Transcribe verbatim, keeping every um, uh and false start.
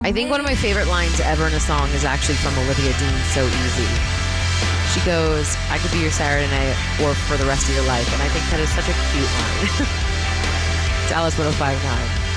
I think one of my favorite lines ever in a song is actually from Olivia Dean's So Easy. She goes, I could be your Saturday night or for the rest of your life. And I think that is such a cute line. It's Alice one oh five point nine.